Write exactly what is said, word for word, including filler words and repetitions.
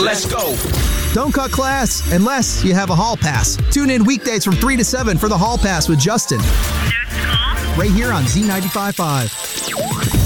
Let's go. Don't cut class unless you have a hall pass. Tune in weekdays from three to seven for the Hall Pass with Justin. Next call. Right here on Z ninety-five point five.